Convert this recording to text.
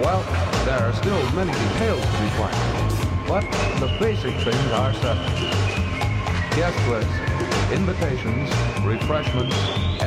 Well, there are still many details to be planned, but the basic things are set. Guest list, invitations, refreshments,